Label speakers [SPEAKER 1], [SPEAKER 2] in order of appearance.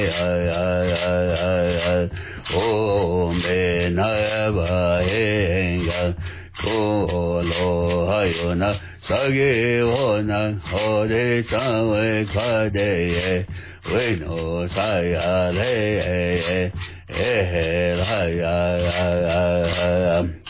[SPEAKER 1] Om Benavahenga Kolo Hayona Sage Wona Hode Tawe Kade Weno Sayale Ehel Haya